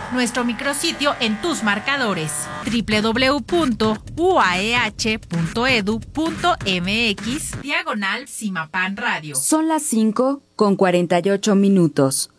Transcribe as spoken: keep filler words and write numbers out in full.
Nuestro micrositio en tus marcadores, doble u doble u doble u punto u a e h punto e d u punto m x, diagonal Simapán Radio. Son las cinco con cuarenta y ocho minutos.